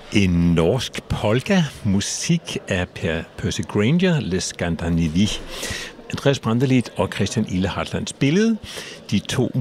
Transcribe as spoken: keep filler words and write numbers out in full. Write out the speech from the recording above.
En norsk polka, musik af Per Percy Grainger, Les Scandinavie. Andreas Brantelid og Christian Ile Hartland spillede. De to